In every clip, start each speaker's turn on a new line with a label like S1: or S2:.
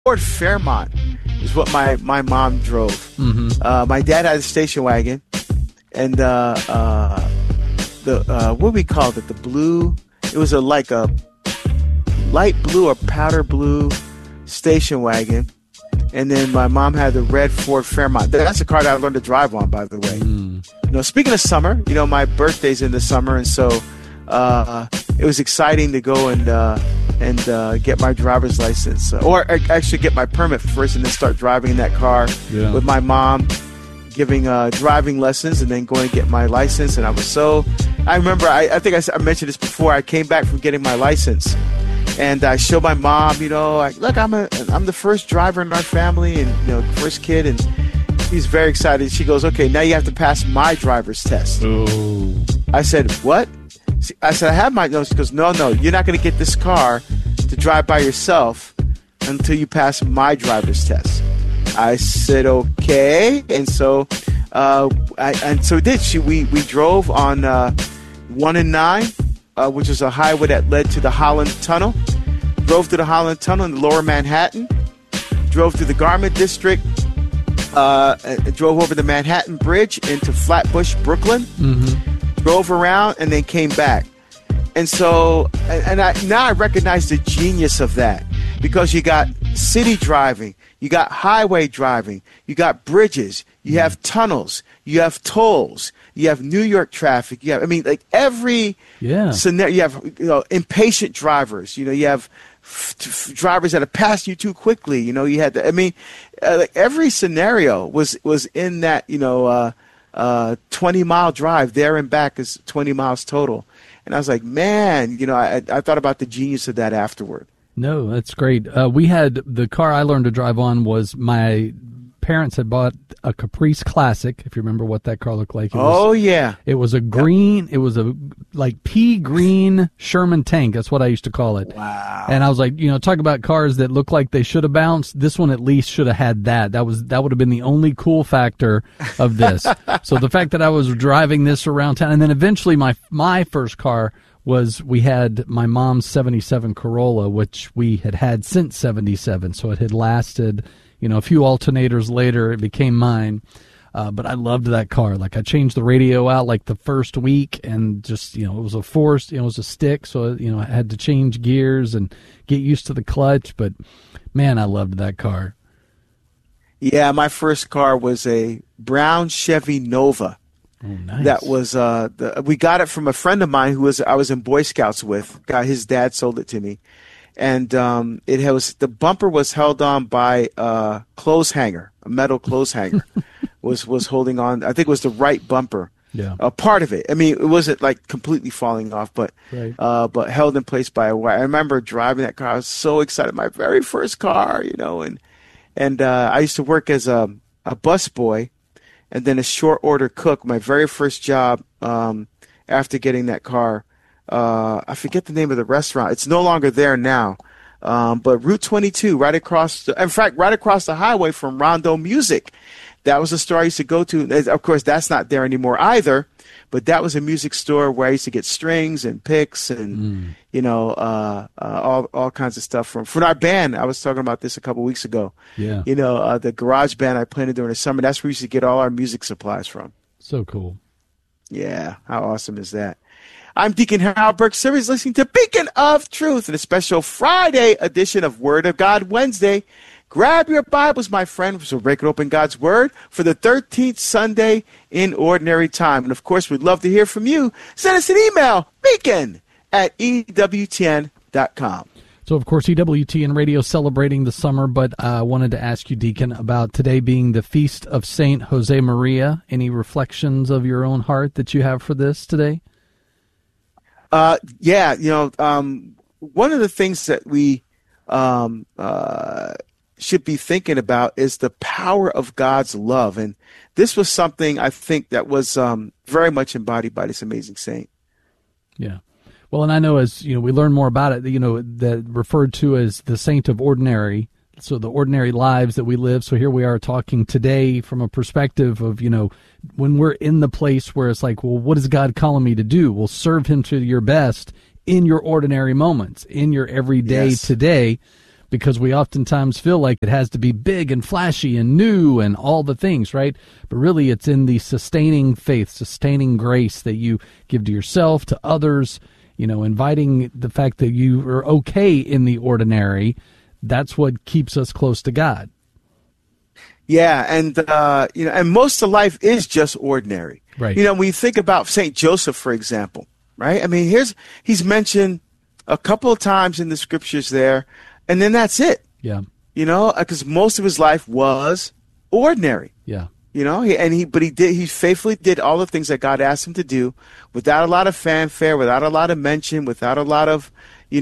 S1: Ford Fairmont is what my mom drove. My dad had a station wagon, and what we called it, the blue. It was like a light blue or powder blue station wagon, and then my mom had the red Ford Fairmont. That's the car that I learned to drive on, by the way. Speaking of summer, my birthday's in the summer, and so it was exciting to go and get my driver's license, or actually get my permit first, and then start driving in that car with my mom, giving driving lessons, and then going to get my license. And I remember, I think I mentioned this before. I came back from getting my license, and I showed my mom, look, I'm the first driver in our family, and first kid, and she's very excited. She goes, okay, now you have to pass my driver's test.
S2: Oh.
S1: I said, what? I said, I have my nose. She goes, no, you're not going to get this car to drive by yourself until you pass my driver's test. I said, okay. And so we did. We drove on 1 and 9, which is a highway that led to the Holland Tunnel. Drove to the Holland Tunnel in Lower Manhattan. Drove to the Garment District. Drove over the Manhattan Bridge into Flatbush, Brooklyn. Drove around and then came back. And so, now I recognize the genius of that, because you got city driving, you got highway driving, you got bridges, you have tunnels, you have tolls, you have New York traffic, you have, every scenario, you have, impatient drivers, you have drivers that are passing you too quickly, you had every scenario was in that, 20-mile drive there and back is 20 miles total. And I was like, man, I thought about the genius of that afterward.
S2: No, that's great. We had the car I learned to drive on was my parents had bought a Caprice Classic, if you remember what that car looked like. It was a green, it was a pea green Sherman tank. That's what I used to call it.
S1: Wow.
S2: And I was like, talk about cars that look like they should have bounced. This one at least should have had that. That would have been the only cool factor of this. So the fact that I was driving this around town, and then eventually my first car we had my mom's 77 Corolla, which we had since 77. So it had lasted, a few alternators later, it became mine. But I loved that car. I changed the radio out the first week, and just, it was a force, it was a stick. So, I had to change gears and get used to the clutch. But man, I loved that car.
S1: Yeah. My first car was a brown Chevy Nova.
S2: Oh, nice.
S1: That was, we got it from a friend of mine I was in Boy Scouts with. His dad sold it to me. And the bumper was held on by a clothes hanger, a metal clothes hanger was holding on. I think it was the right bumper.
S2: Yeah.
S1: A part of it. It wasn't completely falling off, but
S2: right.
S1: But held in place by a wire. I remember driving that car. I was so excited. My very first car, and I used to work as a bus boy and then a short order cook. My very first job after getting that car. I forget the name of the restaurant. It's no longer there now. But Route 22, right across the highway from Rondo Music. That was a store I used to go to. Of course, that's not there anymore either. But that was a music store where I used to get strings and picks and, all kinds of stuff from our band. I was talking about this a couple weeks ago.
S2: Yeah.
S1: The garage band I played in during the summer. That's where we used to get all our music supplies from.
S2: So cool.
S1: Yeah. How awesome is that? I'm Deacon Harold Burke Service, listening to Beacon of Truth in a special Friday edition of Word of God Wednesday. Grab your Bibles, my friend, so break it open God's Word for the 13th Sunday in Ordinary Time. And, of course, we'd love to hear from you. Send us an email, beacon@ewtn.com.
S2: So, of course, EWTN Radio celebrating the summer, but I wanted to ask you, Deacon, about today being the Feast of Saint Jose Maria. Any reflections of your own heart that you have for this today?
S1: One of the things that we should be thinking about is the power of God's love. And this was something I think that was very much embodied by this amazing saint.
S2: Yeah. Well, and I know as, we learn more about it, that referred to as the saint of ordinary. So the ordinary lives that we live. So here we are talking today from a perspective of, when we're in the place where it's like, well, what is God calling me to do? Well, serve him to your best in your ordinary moments, in your everyday today. because we oftentimes feel like it has to be big and flashy and new and all the things, right? But really it's in the sustaining faith, sustaining grace that you give to yourself, to others, inviting the fact that you are okay in the ordinary. That's what keeps us close to God.
S1: Yeah, and and most of life is just ordinary.
S2: Right.
S1: When you think about Saint Joseph, for example, right? I mean, he's mentioned a couple of times in the scriptures there, and then that's it.
S2: Yeah.
S1: Because most of his life was ordinary.
S2: Yeah.
S1: He faithfully did all the things that God asked him to do, without a lot of fanfare, without a lot of mention, without a lot of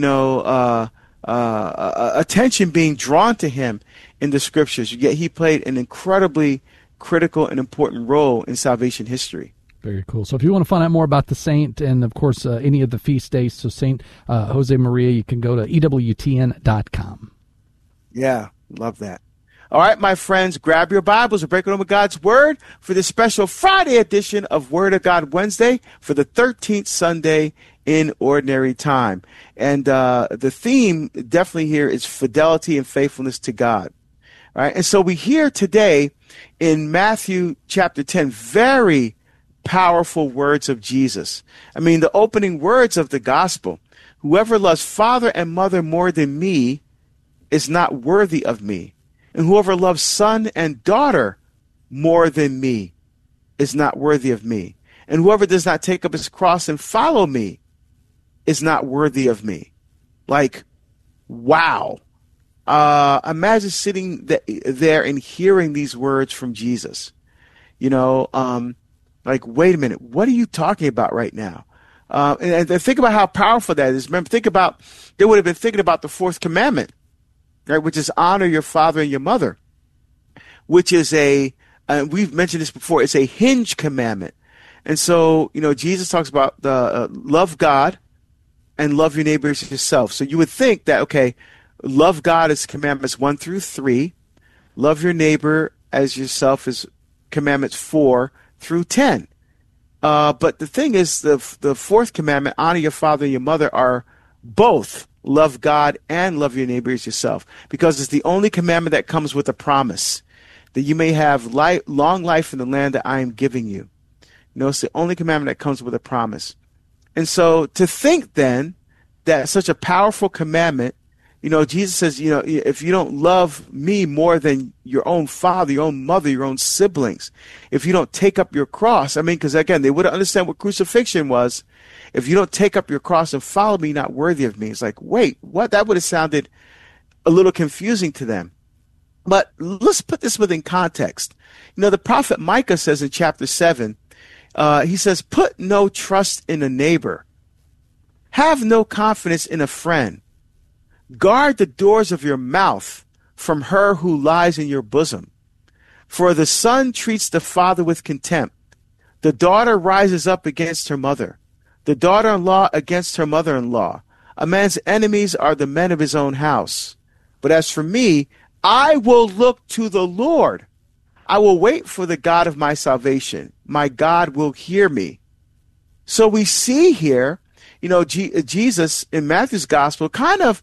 S1: attention being drawn to him in the scriptures. Yet he played an incredibly critical and important role in salvation history.
S2: Very cool. So if you want to find out more about the saint and, of course, any of the feast days, so Saint Jose Maria, you can go to EWTN.com.
S1: Yeah, love that. All right, my friends, grab your Bibles and break it on with God's Word for this special Friday edition of Word of God Wednesday for the 13th Sunday in Ordinary Time. And the theme definitely here is fidelity and faithfulness to God. All right, and so we hear today in Matthew chapter 10 very powerful words of Jesus. I mean, the opening words of the gospel: whoever loves father and mother more than me is not worthy of me. And whoever loves son and daughter more than me is not worthy of me. And whoever does not take up his cross and follow me is not worthy of me. Like, wow. Imagine sitting there and hearing these words from Jesus. Like, wait a minute, what are you talking about right now? And think about how powerful that is. Remember, they would have been thinking about the fourth commandment, right, which is honor your father and your mother, which is we've mentioned this before, it's a hinge commandment. And so, Jesus talks about the love God and love your neighbor as yourself. So you would think that, okay, love God is commandments 1 through 3. Love your neighbor as yourself is commandments 4 through 10. But the thing is, the fourth commandment, honor your father and your mother, are both love God and love your neighbor as yourself, because it's the only commandment that comes with a promise that you may have long life in the land that I am giving you. It's the only commandment that comes with a promise. And so to think then that such a powerful commandment, Jesus says, if you don't love me more than your own father, your own mother, your own siblings, if you don't take up your cross, because again, they wouldn't understand what crucifixion was. If you don't take up your cross and follow me, not worthy of me. It's like, wait, what? That would have sounded a little confusing to them. But let's put this within context. The prophet Micah says in chapter 7, he says, put no trust in a neighbor. Have no confidence in a friend. Guard the doors of your mouth from her who lies in your bosom. For the son treats the father with contempt. The daughter rises up against her mother. The daughter-in-law against her mother-in-law. A man's enemies are the men of his own house. But as for me, I will look to the Lord. I will wait for the God of my salvation. My God will hear me. So we see here, Jesus in Matthew's gospel kind of,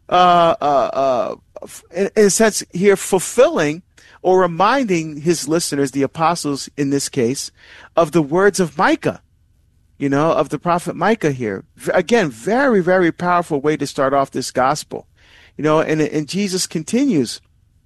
S1: in a sense here, fulfilling or reminding his listeners, the apostles in this case, of the words of Micah, of the prophet Micah here. Again, very, very powerful way to start off this gospel. And Jesus continues,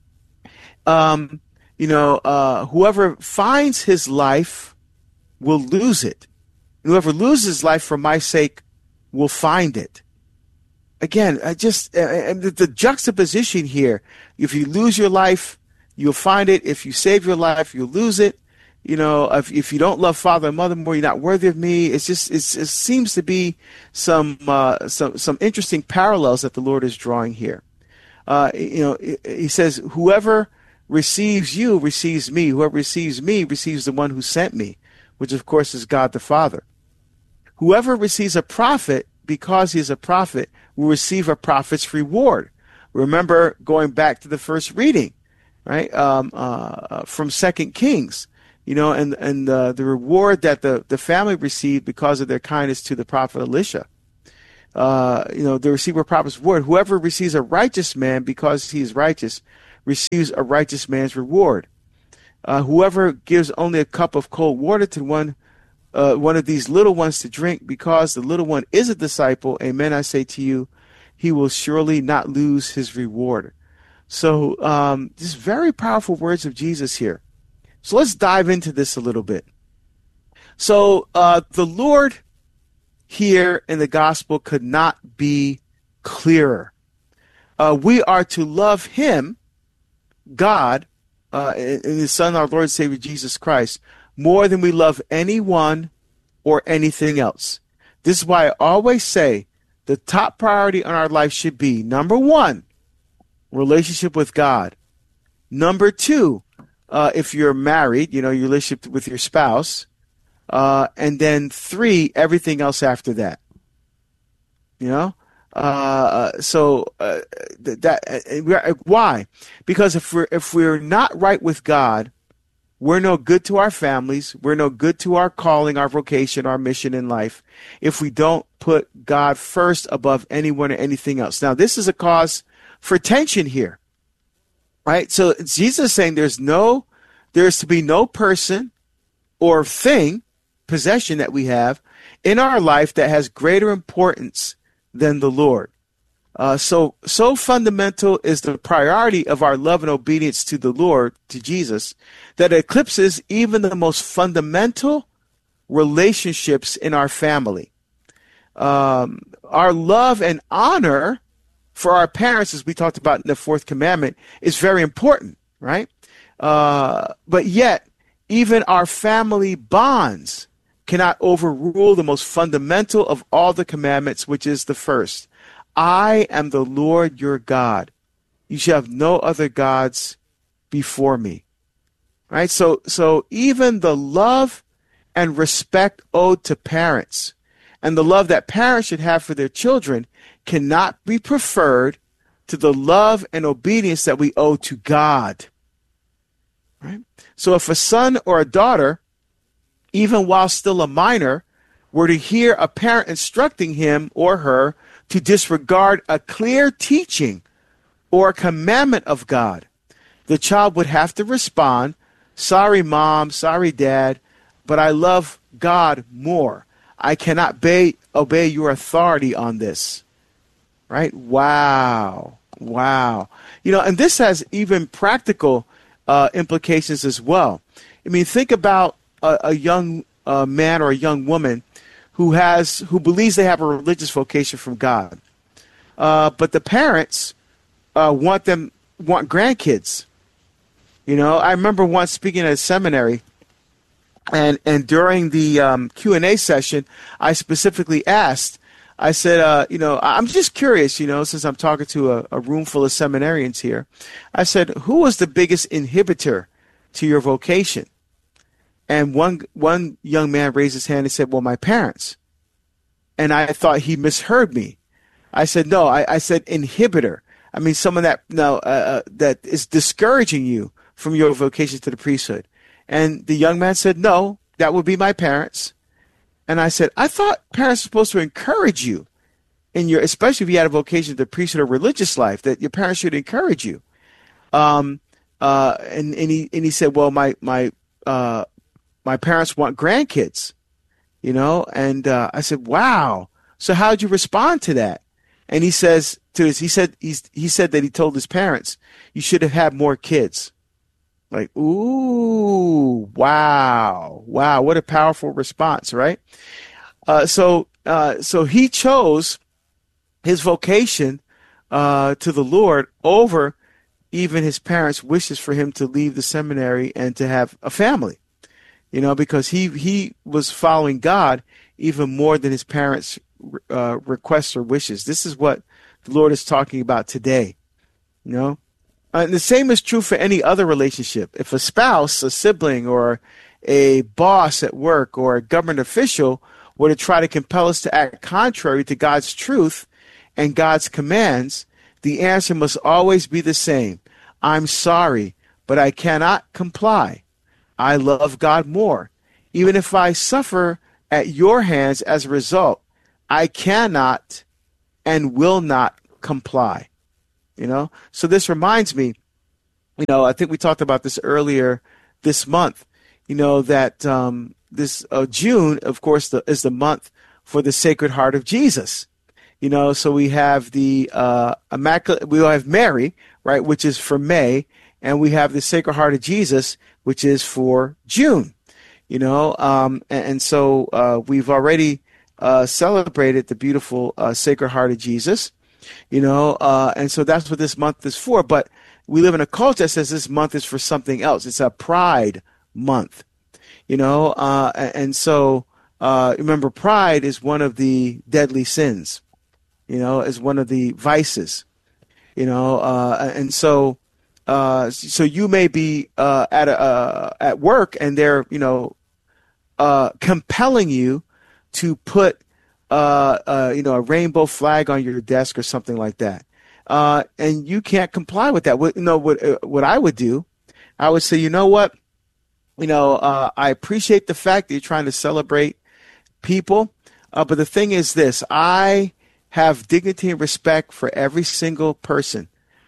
S1: whoever finds his life will lose it. And whoever loses life for my sake will find it. Again, the juxtaposition here, if you lose your life, you'll find it. If you save your life, you'll lose it. If you don't love father and mother more, you're not worthy of me. It seems to be some interesting parallels that the Lord is drawing here. He says, whoever receives you receives me. Whoever receives me receives the one who sent me, which of course is God the Father. Whoever receives a prophet because he is a prophet will receive a prophet's reward. Remember, going back to the first reading, right, from 2 Kings, and the reward that the family received because of their kindness to the prophet Elisha. The receiver promised reward. Whoever receives a righteous man because he is righteous receives a righteous man's reward. Whoever gives only a cup of cold water to one of these little ones to drink, because the little one is a disciple, amen, I say to you, he will surely not lose his reward. So just very powerful words of Jesus here. So let's dive into this a little bit. So the Lord here in the gospel could not be clearer. We are to love him, God, and his Son, our Lord and Savior Jesus Christ, more than we love anyone or anything else. This is why I always say the top priority in our life should be, number one, relationship with God. Number two, if you're married, your relationship with your spouse. And then three, everything else after that. Why? Because if we're not right with God, we're no good to our families. We're no good to our calling, our vocation, our mission in life, if we don't put God first above anyone or anything else. Now, this is a cause for tension here, right? So Jesus is saying there is to be no person or thing, possession that we have in our life that has greater importance than the Lord. So fundamental is the priority of our love and obedience to the Lord, to Jesus, that it eclipses even the most fundamental relationships in our family. Our love and honor for our parents, as we talked about in the fourth commandment, is very important, right? But yet, even our family bonds cannot overrule the most fundamental of all the commandments, which is the first. I am the Lord your God. You shall have no other gods before me. Right? So even the love and respect owed to parents and the love that parents should have for their children cannot be preferred to the love and obedience that we owe to God. Right? So if a son or a daughter, even while still a minor, were to hear a parent instructing him or her to disregard a clear teaching or a commandment of God, the child would have to respond, sorry, mom, sorry, dad, but I love God more. I cannot obey your authority on this. Right? Wow. And this has even practical implications as well. I mean, think about a young man or a young woman who believes they have a religious vocation from God, but the parents want grandkids. I remember once speaking at a seminary, and during the Q&A session, I specifically asked. I said, I'm just curious, since I'm talking to a room full of seminarians here. I said, who was the biggest inhibitor to your vocation? And one young man raised his hand and said, well, my parents. And I thought he misheard me. I said, no, I said inhibitor. I mean, someone that is discouraging you from your vocation to the priesthood. And the young man said, no, that would be my parents. And I said, I thought parents are supposed to encourage you especially if you had a vocation to the priesthood or religious life, that your parents should encourage you. And he said, well, my parents want grandkids, and I said, wow. So how'd you respond to that? And he said that he told his parents, you should have had more kids. Like, ooh, wow, what a powerful response, right? So he chose his vocation to the Lord over even his parents' wishes for him to leave the seminary and to have a family, because he was following God even more than his parents' requests or wishes. This is what the Lord is talking about today, And the same is true for any other relationship. If a spouse, a sibling, or a boss at work or a government official were to try to compel us to act contrary to God's truth and God's commands, the answer must always be the same. I'm sorry, but I cannot comply. I love God more. Even if I suffer at your hands as a result, I cannot and will not comply. So this reminds me, I think we talked about this earlier this month, that this June, of course, is the month for the Sacred Heart of Jesus. So we have the Immaculate, we have Mary, right, which is for May, and we have the Sacred Heart of Jesus, which is for June. And so we've already celebrated the beautiful Sacred Heart of Jesus, and so that's what this month is for. But we live in a culture that says this month is for something else. It's a Pride month, and so remember, pride is one of the deadly sins, is one of the vices, and so so you may be at work and they're compelling you to put a rainbow flag on your desk or something like that, and you can't comply with that. What I would do, I would say, what, I appreciate the fact that you're trying to celebrate people, but the thing is this: I have dignity and respect for every single person,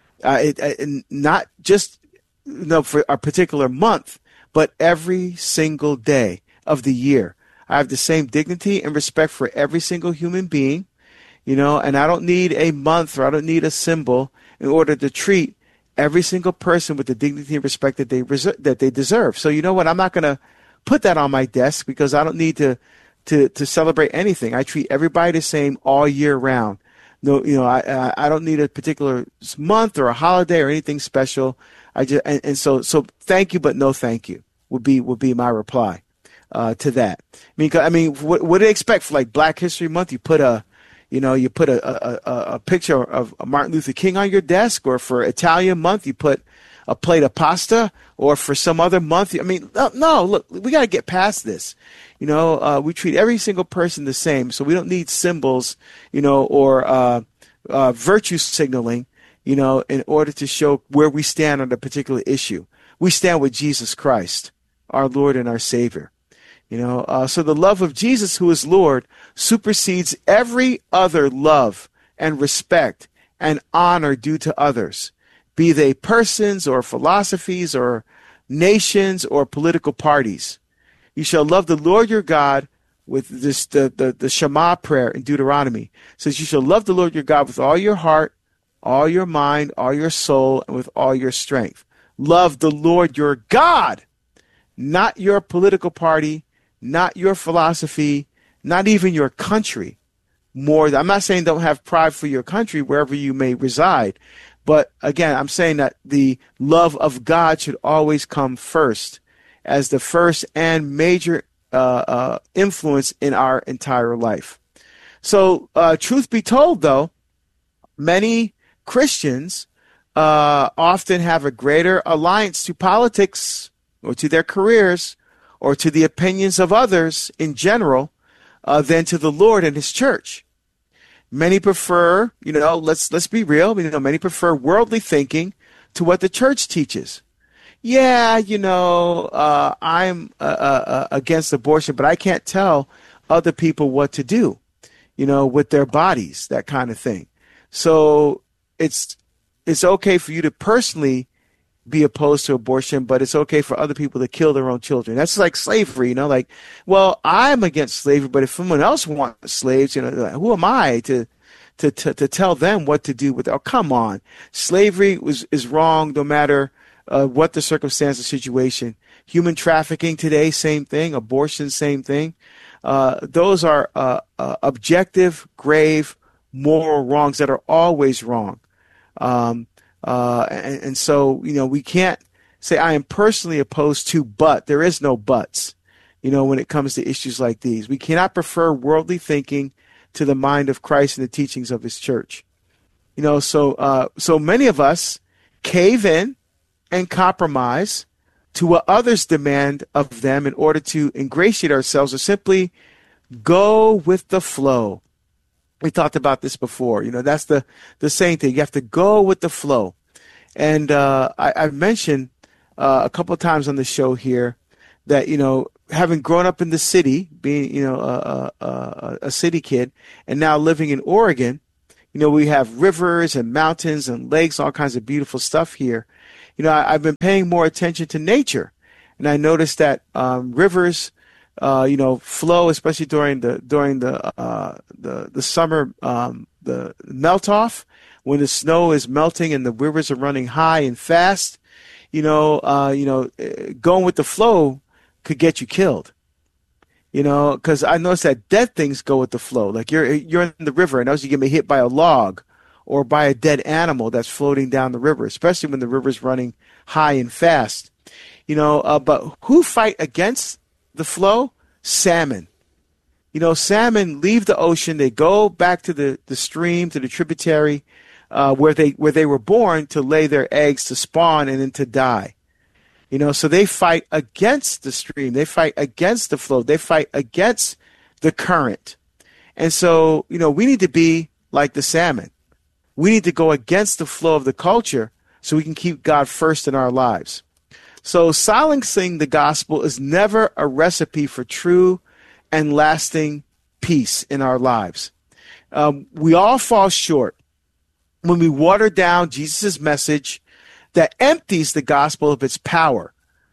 S1: not just for a particular month, but every single day of the year. I have the same dignity and respect for every single human being, and I don't need a month or I don't need a symbol in order to treat every single person with the dignity and respect that they deserve. So you know what? I'm not going to put that on my desk because I don't need to celebrate anything. I treat everybody the same all year round. No, I don't need a particular month or a holiday or anything special. So thank you, but no thank you would be my reply to that. I mean, what do they expect for like Black History Month? You put a picture of Martin Luther King on your desk, or for Italian month, you put a plate of pasta, or for some other month. I mean, no, look, we got to get past this. We treat every single person the same, so we don't need symbols, or virtue signaling, in order to show where we stand on a particular issue. We stand with Jesus Christ, our Lord and our Savior. So the love of Jesus, who is Lord, supersedes every other love and respect and honor due to others, be they persons or philosophies or nations or political parties. You shall love the Lord your God with this, the Shema prayer in Deuteronomy. It says you shall love the Lord your God with all your heart, all your mind, all your soul, and with all your strength. Love the Lord your God, not your political party, not your philosophy, not even your country. I'm not saying don't have pride for your country wherever you may reside, but again, I'm saying that the love of God should always come first, as the first and major influence in our entire life. So, truth be told, though, many Christians often have a greater alliance to politics or to their careers or to the opinions of others in general than to the Lord and His church. Many prefer, let's be real, many prefer worldly thinking to what the church teaches. Yeah, I'm against abortion, but I can't tell other people what to do, with their bodies, that kind of thing. So it's okay for you to personally be opposed to abortion, but it's okay for other people to kill their own children. That's like slavery, well, I'm against slavery, but if someone else wants slaves, who am I to tell them what to do with it? Oh, come on. Slavery is wrong no matter what the circumstance or situation. Human trafficking today, same thing. Abortion, same thing. Those are objective, grave, moral wrongs that are always wrong. And so, we can't say I am personally opposed to, but there is no buts, when it comes to issues like these. We cannot prefer worldly thinking to the mind of Christ and the teachings of His church. So many of us cave in and compromise to what others demand of them in order to ingratiate ourselves, or simply go with the flow. We talked about this before. That's the same thing. You have to go with the flow. And I've mentioned a couple of times on the show here that, having grown up in the city, being, a city kid, and now living in Oregon, We have rivers and mountains and lakes, all kinds of beautiful stuff here. I've been paying more attention to nature, and I noticed that rivers, flow, especially during the summer, the melt off, when the snow is melting and the rivers are running high and fast. Going with the flow could get you killed. Because I noticed that dead things go with the flow. Like you're in the river, and as you get hit by a log or by a dead animal that's floating down the river, especially when the river's running high and fast. But who fight against the flow? Salmon. Salmon leave the ocean. They go back to the stream, to the tributary, where they were born, to lay their eggs, to spawn, and then to die. So they fight against the stream. They fight against the flow. They fight against the current. And so, we need to be like the salmon. We need to go against the flow of the culture so we can keep God first in our lives. So silencing the gospel is never a recipe for true and lasting peace in our lives. We all fall short when we water down Jesus' message that empties the gospel of its power.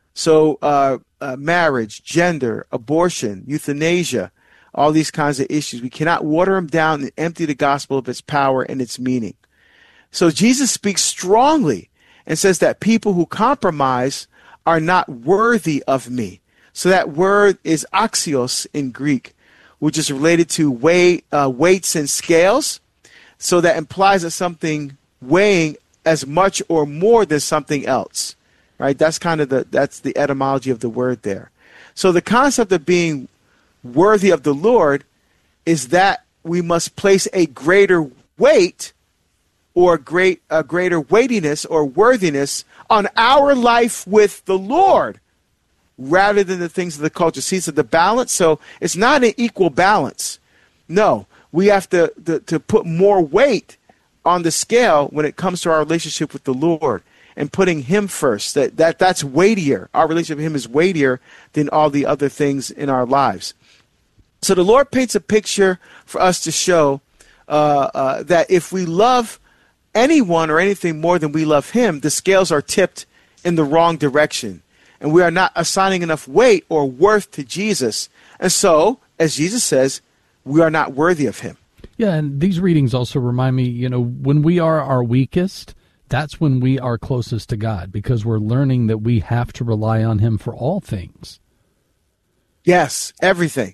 S1: So marriage, gender, abortion, euthanasia, all these kinds of issues. We cannot water them down and empty the gospel of its power and its meaning. So Jesus speaks strongly and says that people who compromise are not worthy of me. So that word is axios in Greek, which is related to weights and scales. So that implies that something weighing as much or more than something else, right? That's the etymology of the word there. So the concept of being worthy of the Lord is that we must place a greater weight or a greater weightiness or worthiness on our life with the Lord rather than the things of the culture. See, so the balance, so it's not an equal balance. No, we have to put more weight on the scale when it comes to our relationship with the Lord and putting him first. That's weightier. Our relationship with him is weightier than all the other things in our lives. So the Lord paints a picture for us to show that if we love anyone or anything more than we love him, the scales are tipped in the wrong direction. And we are not assigning enough weight or worth to Jesus. And so, as Jesus says, we are not worthy of him.
S2: Yeah, and these readings also remind me, when we are our weakest, that's when we are closest to God, because we're learning that we have to rely on him for all things.
S1: Yes, everything.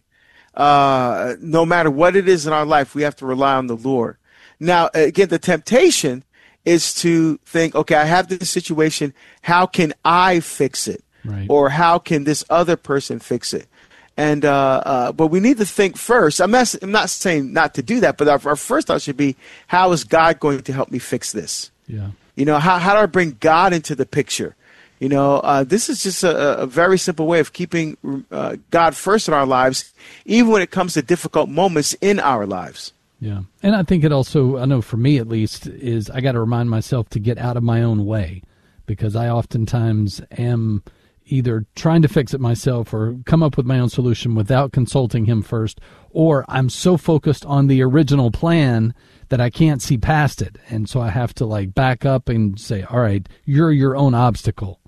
S1: No matter what it is in our life, we have to rely on the Lord. Now, again, the temptation is to think, okay, I have this situation. How can I fix it?
S2: Right.
S1: Or how can this other person fix it? And but we need to think first. I'm not saying not to do that, but our first thought should be, how is God going to help me fix this?
S2: Yeah.
S1: How do I bring God into the picture? This is just a very simple way of keeping God first in our lives, even when it comes to difficult moments in our lives.
S2: Yeah. And I think it also, I know for me at least, is I got to remind myself to get out of my own way, because I oftentimes am either trying to fix it myself or come up with my own solution without consulting him first, or I'm so focused on the original plan that I can't see past it. And so I have to back up and say, all right, you're your own obstacle.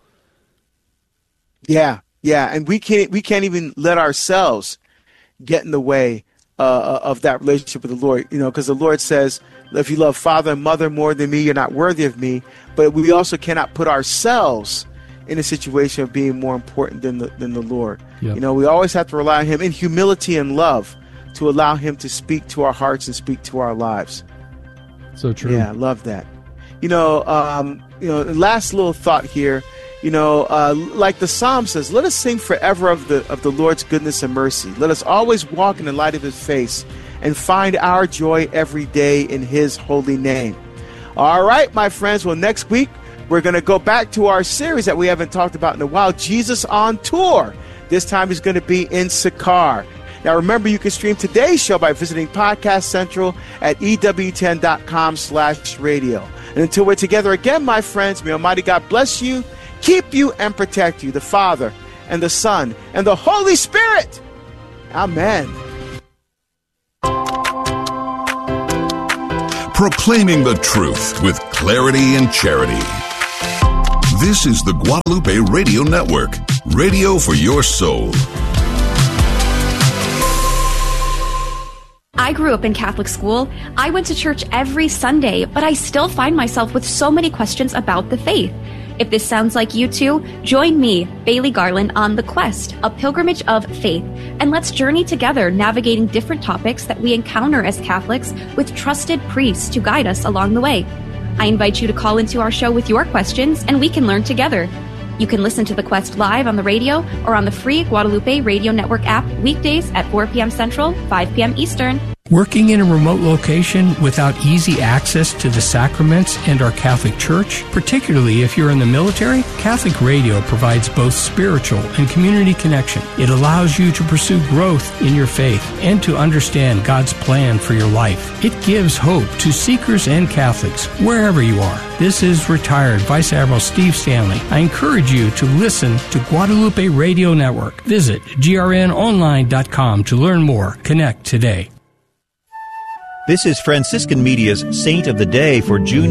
S1: Yeah. And we can't even let ourselves get in the way of that relationship with the Lord, because the Lord says, if you love father and mother more than me, you're not worthy of me. But we also cannot put ourselves in a situation of being more important than the Lord.
S2: Yep.
S1: We always have to rely on him in humility and love to allow him to speak to our hearts and speak to our lives.
S2: So true.
S1: Yeah, I love that. Last little thought here, like the Psalm says, let us sing forever of the Lord's goodness and mercy. Let us always walk in the light of his face and find our joy every day in his holy name. All right, my friends. Well, next week, we're going to go back to our series that we haven't talked about in a while, Jesus on Tour. This time he's going to be in Sychar. Now, remember, you can stream today's show by visiting Podcast Central at EWTN.com/radio. And until we're together again, my friends, may Almighty God bless you, keep you, and protect you, the Father and the Son and the Holy Spirit. Amen.
S3: proclaiming the truth with clarity and charity. This is the Guadalupe Radio Network, radio for your soul.
S4: I grew up in Catholic school. I went to church every Sunday, but I still find myself with so many questions about the faith. If this sounds like you too, join me, Bailey Garland, on The Quest, a pilgrimage of faith, and let's journey together navigating different topics that we encounter as Catholics with trusted priests to guide us along the way. I invite you to call into our show with your questions, and we can learn together. You can listen to The Quest live on the radio or on the free Guadalupe Radio Network app weekdays at 4 p.m. Central, 5 p.m. Eastern.
S5: Working in a remote location without easy access to the sacraments and our Catholic Church, particularly if you're in the military, Catholic Radio provides both spiritual and community connection. It allows you to pursue growth in your faith and to understand God's plan for your life. It gives hope to seekers and Catholics wherever you are. This is retired Vice Admiral Steve Stanley. I encourage you to listen to Guadalupe Radio Network. Visit grnonline.com to learn more. Connect today.
S6: This is Franciscan Media's Saint of the Day for June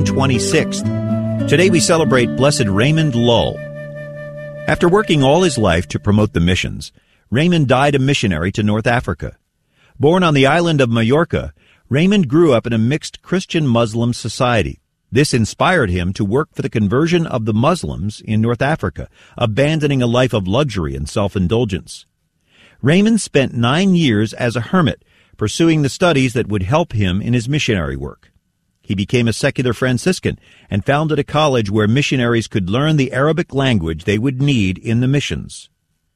S6: 26th. Today we celebrate Blessed Raymond Lull. After working all his life to promote the missions, Raymond died a missionary to North Africa. Born on the island of Majorca, Raymond grew up in a mixed Christian-Muslim society. This inspired him to work for the conversion of the Muslims in North Africa, abandoning a life of luxury and self-indulgence. Raymond spent 9 years as a hermit, pursuing the studies that would help him in his missionary work. He became a secular Franciscan and founded a college where missionaries could learn the Arabic language they would need in the missions.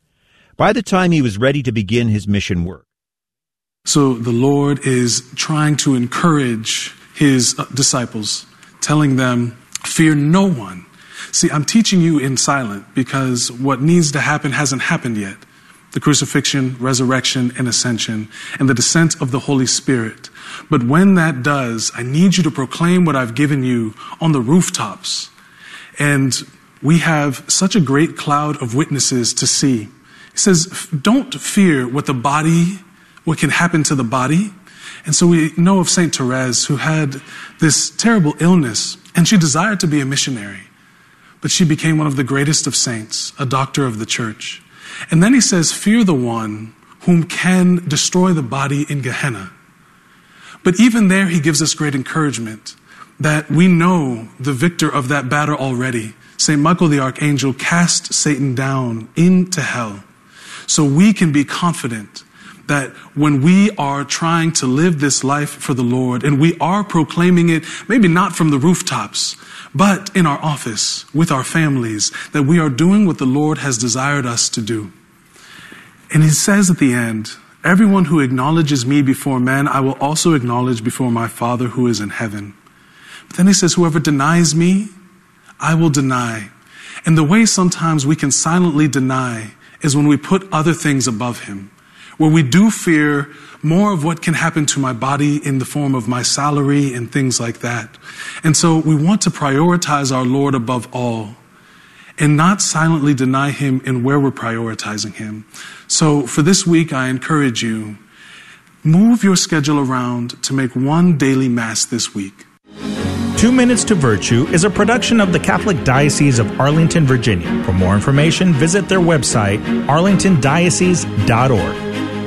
S6: By the time he was ready to begin his mission work.
S7: So the Lord is trying to encourage his disciples, telling them, fear no one. See, I'm teaching you in silent because what needs to happen hasn't happened yet. The crucifixion, resurrection, and ascension, and the descent of the Holy Spirit. But when that does, I need you to proclaim what I've given you on the rooftops. And we have such a great cloud of witnesses to see. He says, don't fear what can happen to the body. And so we know of Saint Therese, who had this terrible illness, and she desired to be a missionary. But she became one of the greatest of saints, a doctor of the church. And then he says, fear the one whom can destroy the body in Gehenna. But even there, he gives us great encouragement that we know the victor of that battle already. St. Michael the Archangel cast Satan down into hell. So we can be confident that when we are trying to live this life for the Lord, and we are proclaiming it, maybe not from the rooftops, but in our office, with our families, that we are doing what the Lord has desired us to do. And he says at the end, everyone who acknowledges me before men, I will also acknowledge before my Father who is in heaven. But then he says, whoever denies me, I will deny. And the way sometimes we can silently deny is when we put other things above him, where we do fear more of what can happen to my body in the form of my salary and things like that. And so we want to prioritize our Lord above all and not silently deny him in where we're prioritizing him. So for this week, I encourage you, move your schedule around to make one daily mass this week.
S8: 2 Minutes to Virtue is a production of the Catholic Diocese of Arlington, Virginia. For more information, visit their website, arlingtondiocese.org.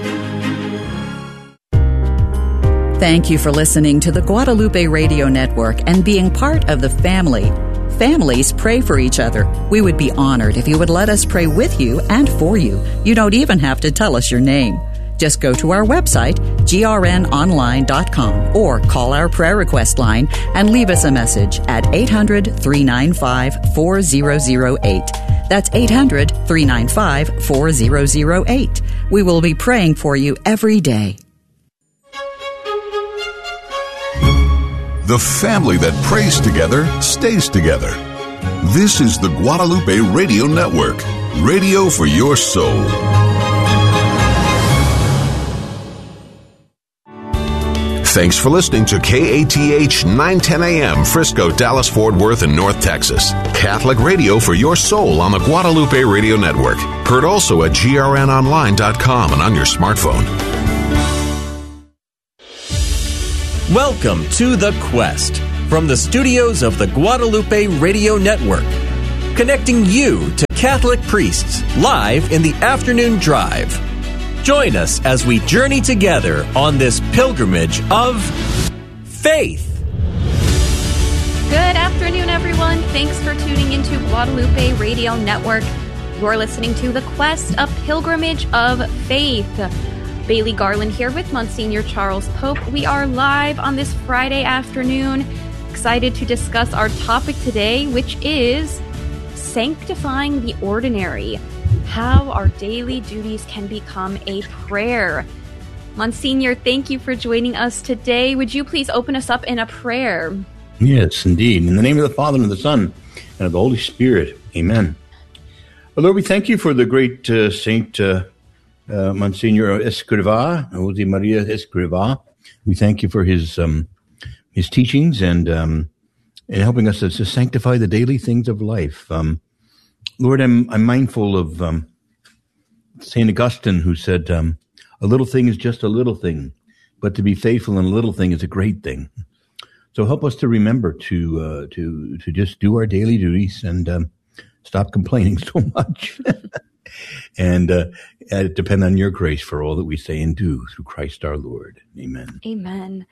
S9: Thank you for listening to the Guadalupe Radio Network and being part of the family. Families pray for each other. We would be honored if you would let us pray with you and for you. You don't even have to tell us your name. Just go to our website, grnonline.com, or call our prayer request line and leave us a message at 800-395-4008. That's 800-395-4008. We will be praying for you every day.
S3: The family that prays together stays together. This is the Guadalupe Radio Network, radio for your soul. Thanks for listening to KATH 910 AM, Frisco, Dallas, Fort Worth, and North Texas. Catholic radio for your soul on the Guadalupe Radio Network. Heard also at grnonline.com and on your smartphone.
S10: Welcome to The Quest from the studios of the Guadalupe Radio Network, connecting you to Catholic priests live in the afternoon drive. Join us as we journey together on this pilgrimage of faith.
S4: Good afternoon, everyone. Thanks for tuning into Guadalupe Radio Network. You're listening to The Quest, a pilgrimage of faith. Bailey Garland here with Monsignor Charles Pope. We are live on this Friday afternoon, excited to discuss our topic today, which is sanctifying the ordinary, how our daily duties can become a prayer. Monsignor, thank you for joining us today. Would you please open us up in a prayer?
S11: Yes, indeed. In the name of the Father, and of the Son, and of the Holy Spirit. Amen. Lord, we thank you for the great Saint Monsignor Escrivá, Jose Maria Escrivá. We thank you for his teachings and helping us to sanctify the daily things of life. Lord, I'm mindful of Saint Augustine, who said, "A little thing is just a little thing, but to be faithful in a little thing is a great thing." So help us to remember to just do our daily duties and stop complaining so much. And depend on your grace for all that we say and do through Christ our Lord. Amen.
S4: Amen.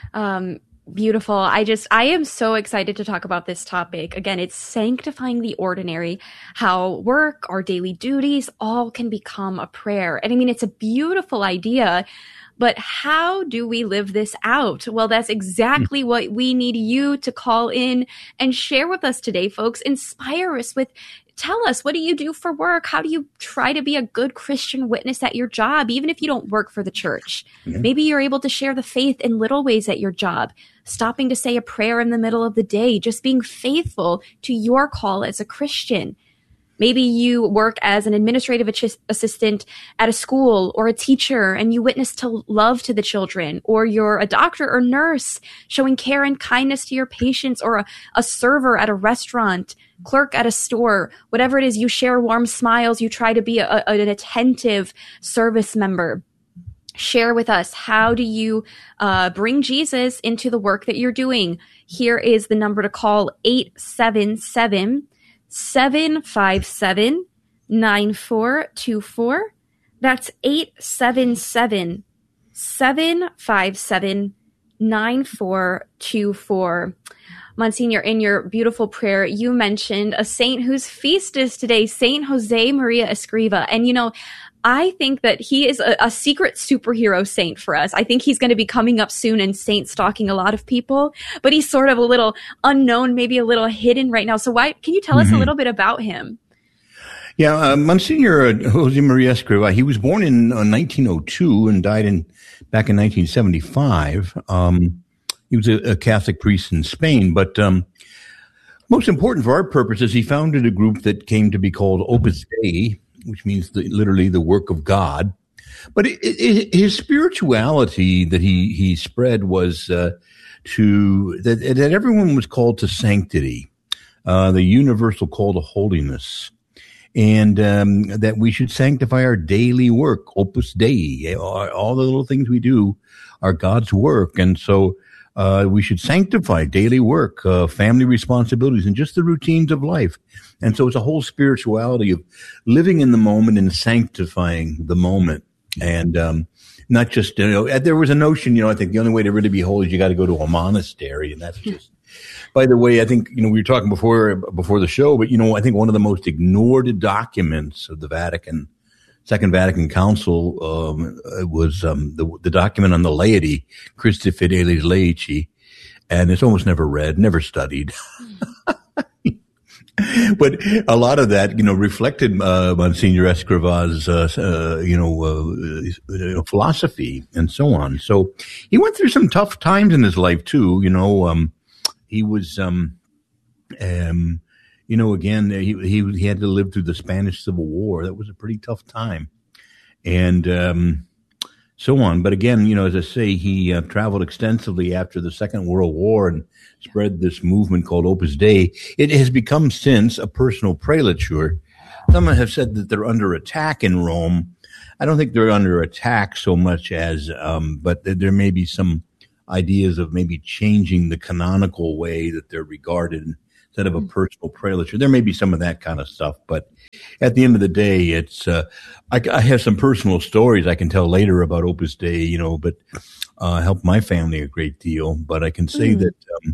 S4: Beautiful. I am so excited to talk about this topic. Again, it's sanctifying the ordinary, how work, our daily duties, all can become a prayer. And I mean, it's a beautiful idea, but how do we live this out? Well, that's exactly what we need you to call in and share with us today, folks. Inspire us with, tell us, what do you do for work? How do you try to be a good Christian witness at your job, even if you don't work for the church? Mm-hmm. Maybe you're able to share the faith in little ways at your job, stopping to say a prayer in the middle of the day, just being faithful to your call as a Christian. Maybe you work as an administrative assistant at a school or a teacher and you witness to love to the children, or you're a doctor or nurse showing care and kindness to your patients, or a server at a restaurant, clerk at a store, whatever it is, you share warm smiles. You try to be an attentive service member. Share with us, how do you bring Jesus into the work that you're doing? Here is the number to call, 877-757-9424. That's 877-757-9424. Monsignor, in your beautiful prayer, you mentioned a saint whose feast is today, Saint Jose Maria Escrivá. And, you know, I think that he is a secret superhero saint for us. I think he's going to be coming up soon and saint stalking a lot of people, but he's sort of a little unknown, maybe a little hidden right now. So can you tell us a little bit about him?
S11: Yeah, Monsignor Jose Maria Escrivá, he was born in 1902 and died back in 1975. He was a Catholic priest in Spain, but most important for our purposes, he founded a group that came to be called Opus Dei, which means literally the work of God. But his spirituality that he spread was that everyone was called to sanctity, the universal call to holiness, and that we should sanctify our daily work, Opus Dei. All the little things we do are God's work, and so we should sanctify daily work, family responsibilities, and just the routines of life. And so it's a whole spirituality of living in the moment and sanctifying the moment. And not just, there was a notion, I think the only way to really be holy is you got to go to a monastery. And that's just, by the way, I think, we were talking before the show, but, I think one of the most ignored documents of the Second Vatican Council was the document on the laity, Christi Fideles Laici, and it's almost never read, never studied. But a lot of that, reflected Monsignor Escrivá's, philosophy and so on. So he went through some tough times in his life too. He was, again, he had to live through the Spanish Civil War. That was a pretty tough time, and so on. But again, as I say, he traveled extensively after the Second World War and spread this movement called Opus Dei. It has become since a personal prelature. Some have said that they're under attack in Rome. I don't think they're under attack so much as, but there may be some ideas of maybe changing the canonical way that they're regarded instead of a personal prayer literature. There may be some of that kind of stuff, but at the end of the day, it's I have some personal stories I can tell later about Opus Dei, but helped my family a great deal. But I can say that,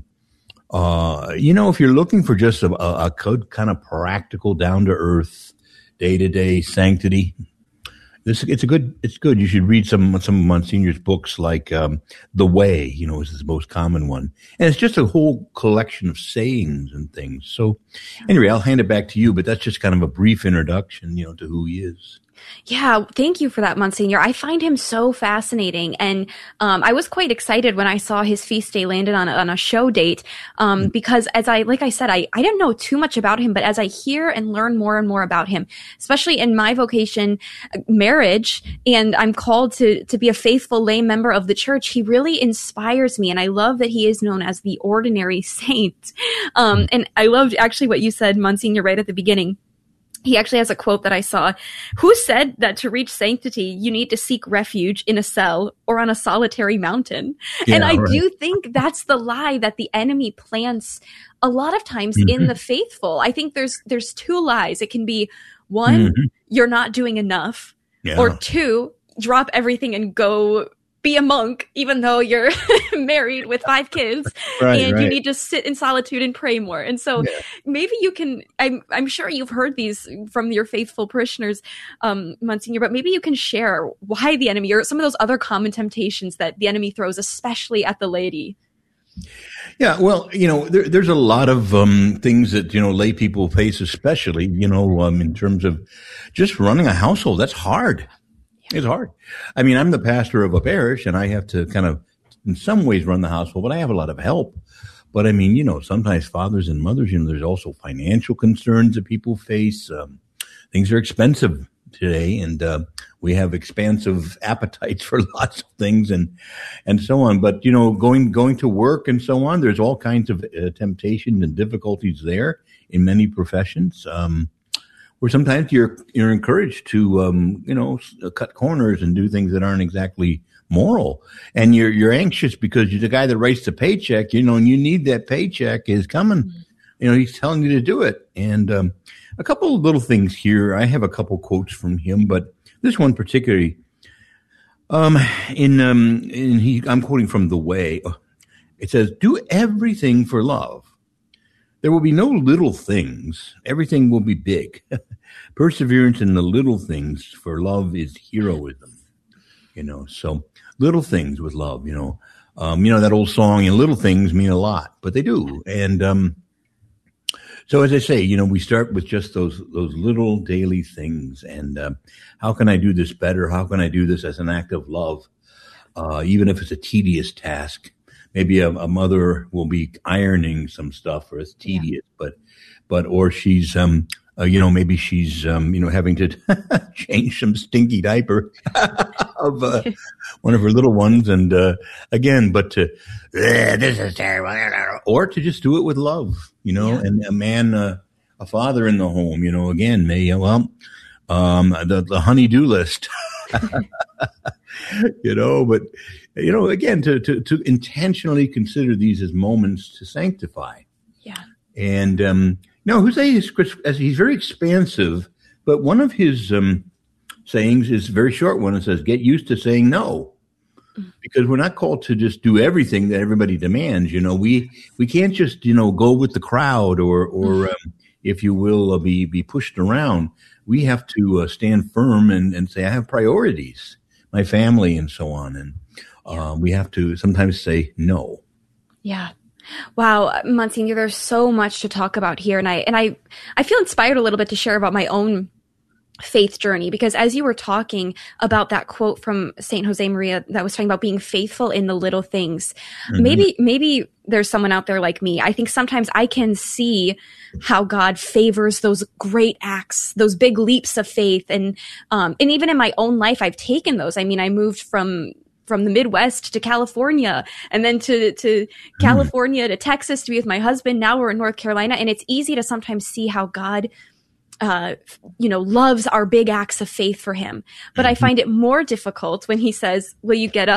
S11: if you're looking for just a good kind of practical, down to earth, day to day sanctity, it's good. You should read some of Monsignor's books, like The Way, is his most common one. And it's just a whole collection of sayings and things. So anyway, I'll hand it back to you, but that's just kind of a brief introduction, to who he is.
S4: Yeah, thank you for that, Monsignor. I find him so fascinating. And I was quite excited when I saw his feast day landed on a show date because like I said, I didn't know too much about him, but as I hear and learn more and more about him, especially in my vocation, marriage, and I'm called to be a faithful lay member of the church, he really inspires me. And I love that he is known as the ordinary saint. And I loved actually what you said, Monsignor, right at the beginning. He actually has a quote that I saw. Who said that to reach sanctity, you need to seek refuge in a cell or on a solitary mountain? Yeah, and I do think that's the lie that the enemy plants a lot of times in the faithful. I think there's two lies. It can be one, you're not doing enough, or two, drop everything and go be a monk, even though you're married with 5 kids and you need to sit in solitude and pray more. And so maybe you can, I'm sure you've heard these from your faithful parishioners, Monsignor, but maybe you can share why the enemy, or some of those other common temptations that the enemy throws, especially at the laity.
S11: Yeah, well, there's a lot of things that, lay people face, especially, in terms of just running a household. That's hard. It's hard. I mean, I'm the pastor of a parish, and I have to kind of, in some ways, run the household, but I have a lot of help. But I mean, sometimes fathers and mothers, there's also financial concerns that people face. Things are expensive today, and we have expansive appetites for lots of things and so on. But, going to work and so on, there's all kinds of temptations and difficulties there in many professions. Where sometimes you're encouraged to cut corners and do things that aren't exactly moral, and you're anxious because you're the guy that writes the paycheck, and you need that paycheck is coming. He's telling you to do it. And a couple of little things here. I have a couple quotes from him, but this one particularly, I'm quoting from The Way. It says, "Do everything for love. There will be no little things. Everything will be big. Perseverance in the little things, for love is heroism." So little things with love, that old song, little things mean a lot, but they do. And so as I say, we start with just those little daily things. And how can I do this better? How can I do this as an act of love? Even if it's a tedious task. Maybe a mother will be ironing some stuff, or it's tedious, or she's, maybe she's, having to change some stinky diaper of one of her little ones. And again, but this is terrible, or to just do it with love, and a man, a father in the home, again, the honey-do list, but. Again, to intentionally consider these as moments to sanctify.
S4: Yeah.
S11: And, Jose he's very expansive, but one of his sayings is a very short one. It says, "Get used to saying no." Because we're not called to just do everything that everybody demands. We can't just, go with the crowd or if you will, be pushed around. We have to stand firm and say, I have priorities, my family and so on. And, we have to sometimes say no.
S4: Yeah. Wow, Monsignor, there's so much to talk about here. And I feel inspired a little bit to share about my own faith journey, because as you were talking about that quote from Saint Jose Maria that was talking about being faithful in the little things, maybe there's someone out there like me. I think sometimes I can see how God favors those great acts, those big leaps of faith. And even in my own life, I've taken those. I mean, I moved from the Midwest to California, and then to California to Texas to be with my husband. Now we're in North Carolina, and it's easy to sometimes see how God, loves our big acts of faith for him. But I find it more difficult when he says, will you get up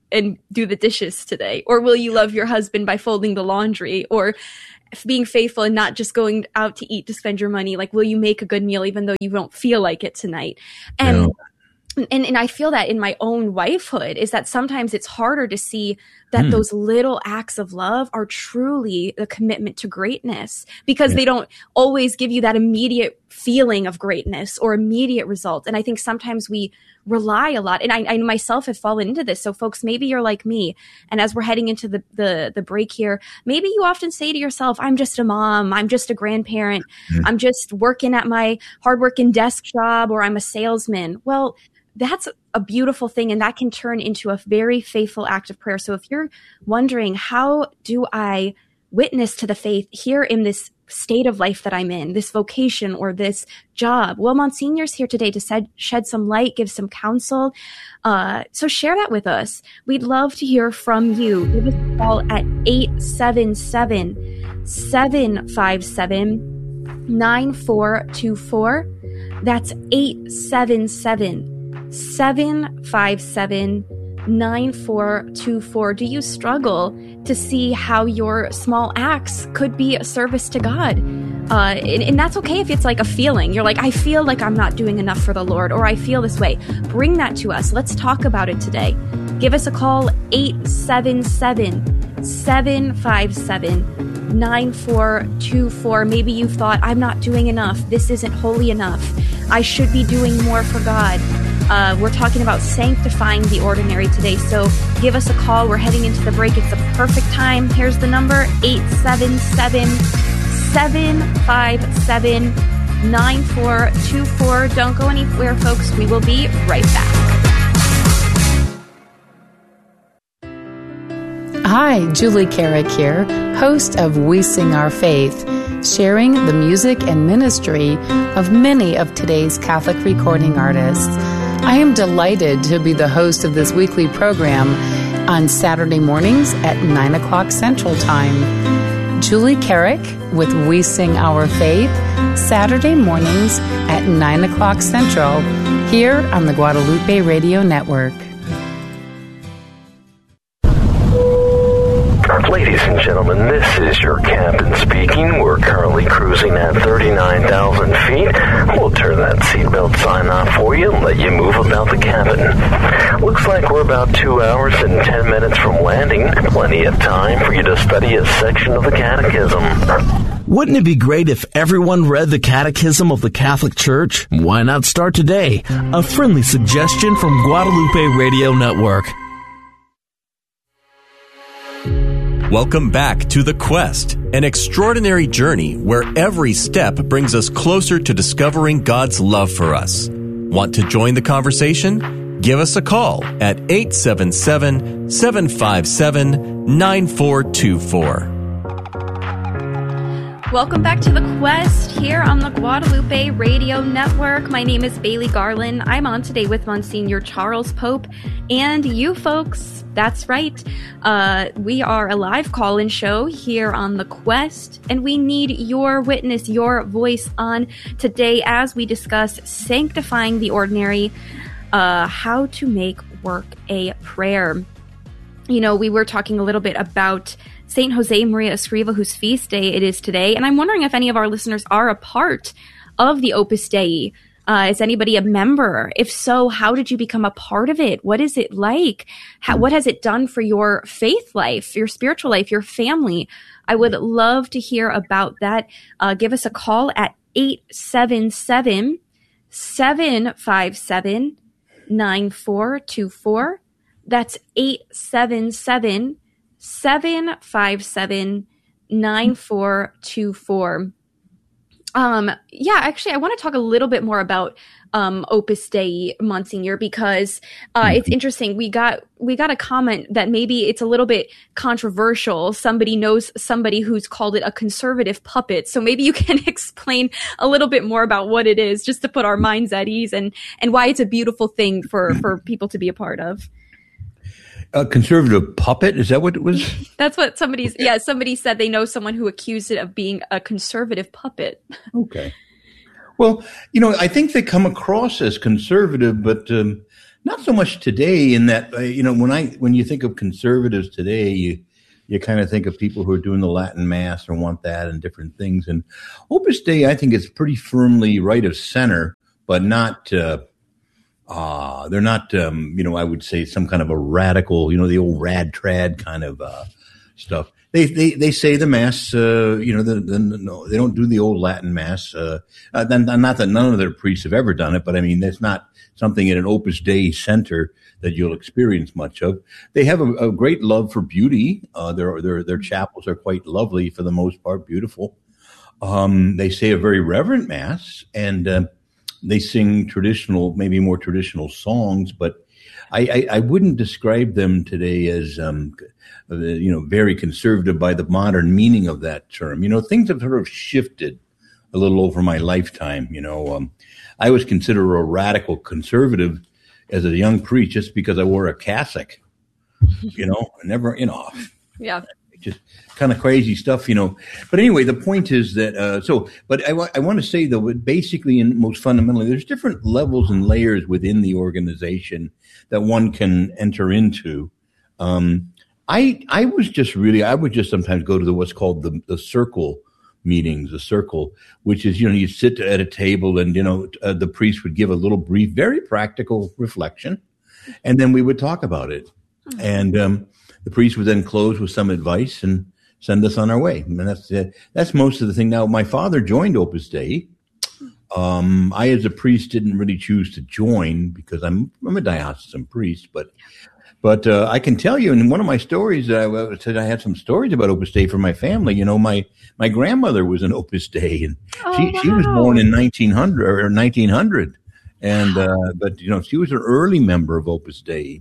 S4: and do the dishes today? Or will you love your husband by folding the laundry? Or being faithful and not just going out to eat to spend your money? Like, will you make a good meal even though you don't feel like it tonight? And I feel that in my own wifehood is that sometimes it's harder to see that those little acts of love are truly the commitment to greatness, because they don't always give you that immediate feeling of greatness or immediate result. And I think sometimes we rely a lot, and I myself have fallen into this. So folks, maybe you're like me. And as we're heading into the break here, maybe you often say to yourself, I'm just a mom, I'm just a grandparent, I'm just working at my hardworking desk job, or I'm a salesman. Well, that's a beautiful thing, and that can turn into a very faithful act of prayer. So if you're wondering, how do I witness to the faith here in this state of life that I'm in, this vocation or this job? Well, Monsignor's here today to shed some light, give some counsel. So share that with us. We'd love to hear from you. Give us a call at 877-757-9424. That's 877-757-9424. Do you struggle to see how your small acts could be a service to God? And that's okay if it's like a feeling. You're like, I feel like I'm not doing enough for the Lord, or I feel this way. Bring that to us. Let's talk about it today. Give us a call, 877-757-9424. Maybe you've thought, I'm not doing enough. This isn't holy enough. I should be doing more for God. We're talking about sanctifying the ordinary today. So give us a call. We're heading into the break. It's the perfect time. Here's the number, 877-757-9424. Don't go anywhere, folks. We will be right back.
S12: Hi, Julie Carrick here, host of We Sing Our Faith, sharing the music and ministry of many of today's Catholic recording artists. I am delighted to be the host of this weekly program on Saturday mornings at 9 o'clock Central Time. Julie Carrick with We Sing Our Faith, Saturday mornings at 9 o'clock Central, here on the Guadalupe Radio Network.
S13: Ladies and gentlemen, this is your captain speaking. We're currently cruising at 39,000 feet. We'll turn that seatbelt sign off for you and let you move about the cabin. Looks like we're about 2 hours and 10 minutes from landing. Plenty of time for you to study a section of the Catechism.
S14: Wouldn't it be great if everyone read the Catechism of the Catholic Church? Why not start today? A friendly suggestion from Guadalupe Radio Network.
S10: Welcome back to The Quest, an extraordinary journey where every step brings us closer to discovering God's love for us. Want to join the conversation? Give us a call at 877-757-9424.
S4: Welcome back to The Quest here on the Guadalupe Radio Network. My name is Bailey Garland. I'm on today with Monsignor Charles Pope and you folks. That's right. We are a live call-in show here on The Quest, and we need your witness, your voice on today as we discuss sanctifying the ordinary, how to make work a prayer. You know, we were talking a little bit about St. Jose Maria Escriva, whose feast day it is today, and I'm wondering if any of our listeners are a part of the Opus Dei. Is anybody a member? If so, how did you become a part of it? What is it like? What has it done for your faith life, your spiritual life, your family? I would love to hear about that. Give us a call at 877-757-9424. That's 877-757-9424. Yeah, actually, I want to talk a little bit more about Opus Dei, Monsignor, because it's interesting. We got a comment that maybe it's a little bit controversial. Somebody knows somebody who's called it a conservative puppet. So maybe you can explain a little bit more about what it is, just to put our minds at ease, and why it's a beautiful thing for people to be a part of.
S11: A conservative puppet? Is that what it was?
S4: That's what somebody said they know someone who accused it of being a conservative puppet.
S11: Okay. Well, I think they come across as conservative, but Not so much today in that, when you think of conservatives today, you kind of think of people who are doing the Latin Mass or want that and different things. And Opus Dei, I think, is pretty firmly right of center, but not, they're not, I would say some kind of a radical, the old rad trad kind of stuff. They say the Mass, no, they don't do the old Latin Mass. Not that none of their priests have ever done it, but I mean, that's not something in an Opus Dei center that you'll experience much of. They have a great love for beauty. Their chapels are quite lovely for the most part, beautiful. They say a very reverent Mass, and they sing traditional, maybe more traditional songs, but I wouldn't describe them today as, very conservative by the modern meaning of that term. Things have sort of shifted a little over my lifetime. I was considered a radical conservative as a young priest just because I wore a cassock, never,
S4: Yeah.
S11: Just kind of crazy stuff, But anyway, the point is that, I want to say, though, basically and most fundamentally, there's different levels and layers within the organization that one can enter into. I would just sometimes go to what's called the circle meetings, the circle, which is, you sit at a table and, the priest would give a little brief, very practical reflection, and then we would talk about it. Mm-hmm. And, the priest would then close with some advice and send us on our way. And that's most of the thing. Now, my father joined Opus Dei. I, as a priest, didn't really choose to join because I'm a diocesan priest, but I can tell you in one of my stories, I said I had some stories about Opus Dei for my family. My grandmother was an Opus Dei, and she was born in 1900, and but she was an early member of Opus Dei.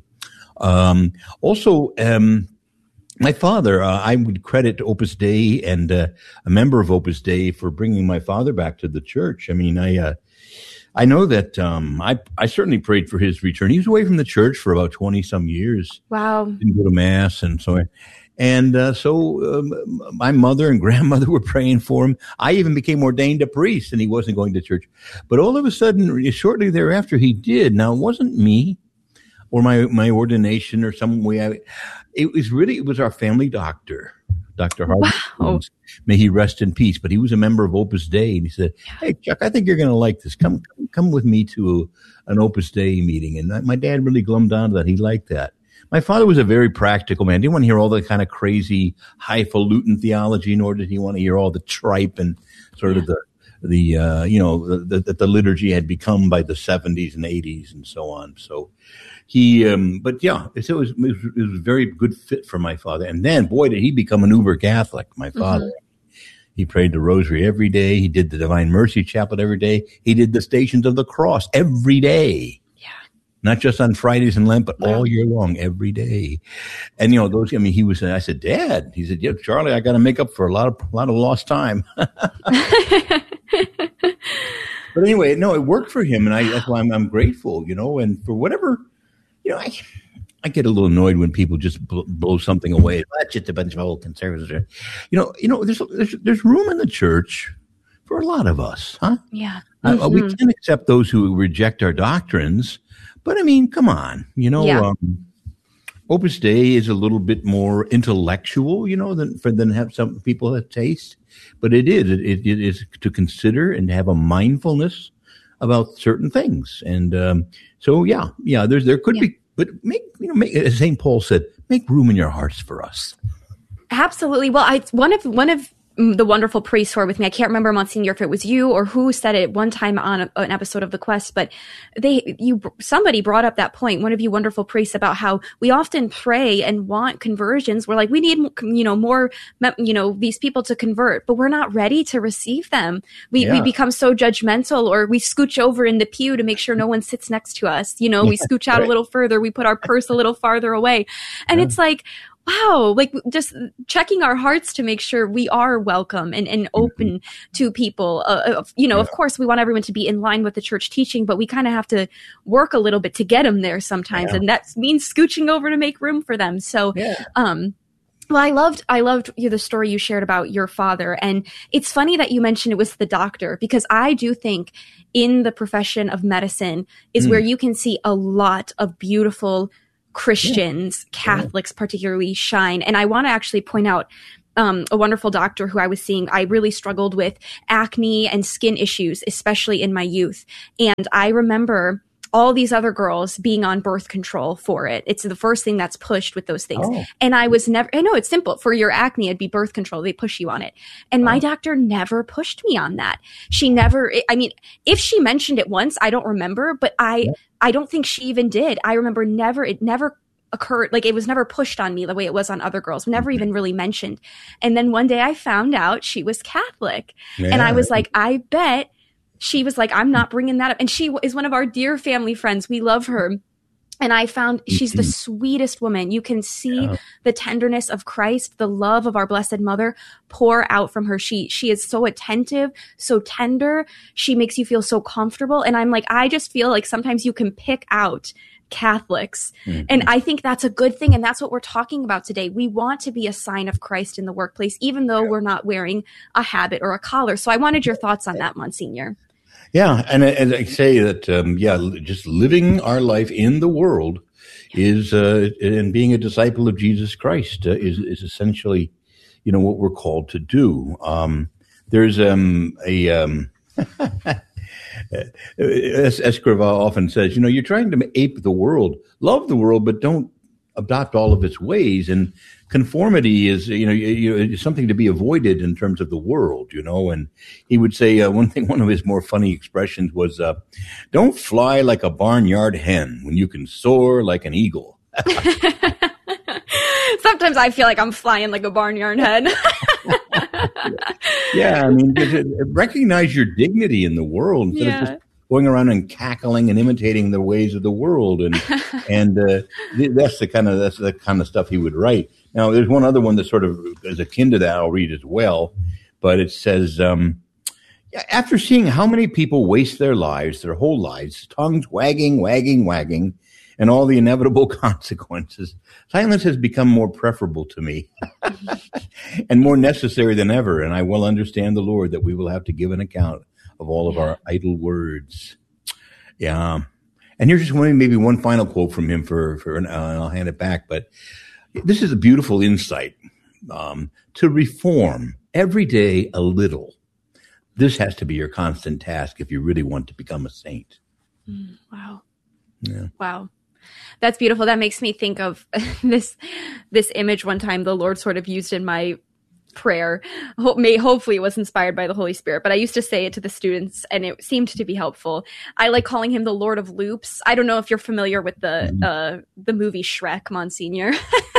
S11: My father, I would credit Opus Dei and a member of Opus Dei for bringing my father back to the church. I mean, I know that I certainly prayed for his return. He was away from the church for about 20 some years.
S4: Wow.
S11: Didn't go to Mass and so on. And so my mother and grandmother were praying for him. I even became ordained a priest, and he wasn't going to church. But all of a sudden, shortly thereafter, he did. Now, it wasn't me or my ordination or some way. It was our family doctor, Dr. Harvey. Wow. May he rest in peace. But he was a member of Opus Dei, and he said, "Hey, Chuck, I think you're going to like this. Come with me to an Opus Dei meeting." And my dad really glommed onto that. He liked that. My father was a very practical man. He didn't want to hear all the kind of crazy highfalutin theology, nor did he want to hear all the tripe and sort of the liturgy had become by the 70s and 80s and so on. So he, it was a very good fit for my father. And then, boy, did he become an uber Catholic, my father. Mm-hmm. He prayed the rosary every day. He did the Divine Mercy Chaplet every day. He did the Stations of the Cross every day. Not just on Fridays and Lent, but all year long, every day. And, I said, Dad, he said, yeah, Charlie, I got to make up for a lot of lost time. But anyway, no, it worked for him. And that's why I'm grateful, and for whatever, I get a little annoyed when people just blow something away. That's just a bunch of old conservatives. There's room in the church for a lot of us, huh?
S4: Yeah.
S11: Mm-hmm. We can accept those who reject our doctrines. But I mean, come on, Opus Dei is a little bit more intellectual, than have some people have taste. But it is to consider and have a mindfulness about certain things. And there could be, but make as St. Paul said, make room in your hearts for us. Absolutely.
S4: Well, one of the wonderful priests who are with me, I can't remember, Monsignor, if it was you or who said it one time on an episode of The Quest, but somebody brought up that point, one of you wonderful priests, about how we often pray and want conversions. We're like, we need, more, these people to convert, but we're not ready to receive them. We become so judgmental, or we scooch over in the pew to make sure no one sits next to us. We scooch out a little further. We put our purse a little farther away. And it's like, wow, like just checking our hearts to make sure we are welcome and open to people. Of course, we want everyone to be in line with the church teaching, but we kind of have to work a little bit to get them there sometimes. Yeah. And that means scooching over to make room for them. So, Well, I loved the story you shared about your father. And it's funny that you mentioned it was the doctor, because I do think in the profession of medicine is where you can see a lot of beautiful Christians, Catholics particularly, shine. And I want to actually point out a wonderful doctor who I was seeing. I really struggled with acne and skin issues, especially in my youth. And I remember all these other girls being on birth control for it. It's the first thing that's pushed with those things. Oh. And I know it's simple. For your acne, it'd be birth control. They push you on it. And my doctor never pushed me on that. She never, if she mentioned it once, I don't remember, but I don't think she even did. I remember it never occurred. Like, it was never pushed on me the way it was on other girls, never even really mentioned. And then one day I found out she was Catholic, and I was like, I bet. She was like, I'm not bringing that up. And she is one of our dear family friends. We love her. And I found she's the sweetest woman. You can see the tenderness of Christ, the love of our Blessed Mother pour out from her. She is so attentive, so tender. She makes you feel so comfortable. And I'm like, I just feel like sometimes you can pick out Catholics. And I think that's a good thing. And that's what we're talking about today. We want to be a sign of Christ in the workplace, even though we're not wearing a habit or a collar. So I wanted your thoughts on that, Monsignor.
S11: Yeah, and I say that, just living our life in the world is, and being a disciple of Jesus Christ is essentially, what we're called to do. There's Escrivá often says, you're trying to ape the world, love the world, but don't adopt all of its ways. And conformity is, is something to be avoided in terms of the world, and he would say one of his more funny expressions was, don't fly like a barnyard hen when you can soar like an eagle.
S4: Sometimes I feel like I'm flying like a barnyard hen.
S11: Yeah, recognize your dignity in the world instead of just going around and cackling and imitating the ways of the world, and that's the kind of stuff he would write. Now, there's one other one that sort of is akin to that. I'll read as well, but it says, after seeing how many people waste their whole lives, tongues wagging, and all the inevitable consequences, silence has become more preferable to me and more necessary than ever. And I well understand the Lord that we will have to give an account of all of our idle words. Yeah. And here's just maybe one final quote from him and I'll hand it back. But this is a beautiful insight. To reform every day a little. This has to be your constant task if you really want to become a saint.
S4: Wow.
S11: Yeah.
S4: Wow. That's beautiful. That makes me think of this image one time the Lord sort of used in my prayer. Hopefully it was inspired by the Holy Spirit, but I used to say it to the students and it seemed to be helpful. I like calling him the Lord of Loops. I don't know if you're familiar with the movie Shrek, Monsignor.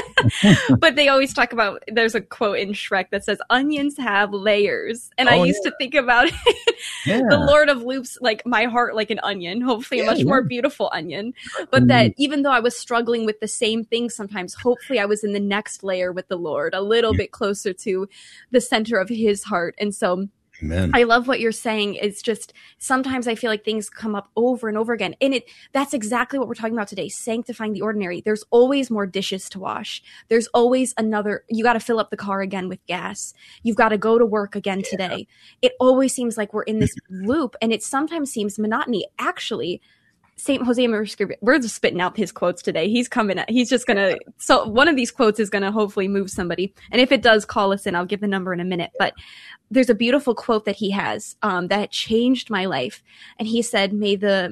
S4: But they always talk about, there's a quote in Shrek that says, onions have layers. And I used to think about it, the Lord of Loops, like my heart like an onion, hopefully a much more beautiful onion. But that even though I was struggling with the same thing sometimes, hopefully I was in the next layer with the Lord, a little bit closer to the center of his heart. And so
S11: Amen.
S4: I love what you're saying. It's just sometimes I feel like things come up over and over again. And that's exactly what we're talking about today, sanctifying the ordinary. There's always more dishes to wash. There's always you got to fill up the car again with gas. You've got to go to work again today. It always seems like we're in this loop, and it sometimes seems monotony. Actually, St. Jose Maria Escrivá, we're just spitting out his quotes today. He's coming at, he's just going to, so one of these quotes is going to hopefully move somebody. And if it does, call us in. I'll give the number in a minute. But there's a beautiful quote that he has that changed my life. And he said, may the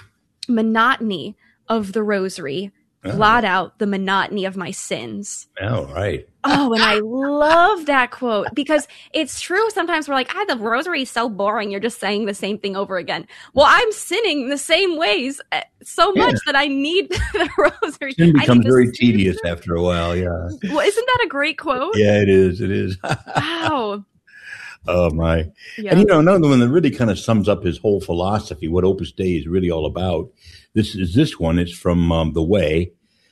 S4: monotony of the rosary blot out the monotony of my sins.
S11: Oh, right.
S4: Oh, and I love that quote because it's true. Sometimes we're like, the rosary is so boring. You're just saying the same thing over again. Well, I'm sinning the same ways so much that I need the rosary.
S11: Sin becomes very tedious after a while. Yeah.
S4: Well, isn't that a great quote?
S11: Yeah, it is. It is.
S4: Wow.
S11: Oh, my.
S4: Yeah.
S11: And, another one that really kind of sums up his whole philosophy, what Opus Dei is really all about. This one. It's from The Way.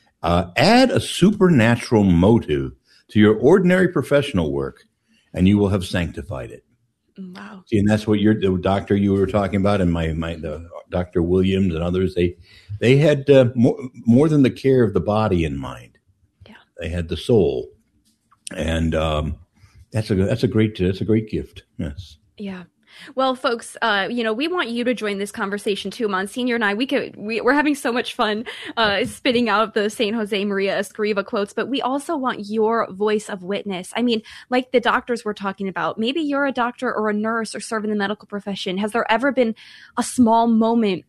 S11: Add a supernatural motive to your ordinary professional work, and you will have sanctified it.
S4: Wow.
S11: See, and that's what the doctor you were talking about, and the Dr. Williams and others, they had more than the care of the body in mind.
S4: Yeah.
S11: They had the soul. And that's a great gift. Yes.
S4: Yeah. Well, folks, we want you to join this conversation too. Monsignor and I, we're having so much fun spitting out the St. Jose Maria Escriva quotes, but we also want your voice of witness. I mean, like the doctors we're talking about, maybe you're a doctor or a nurse or serve in the medical profession. Has there ever been a small moment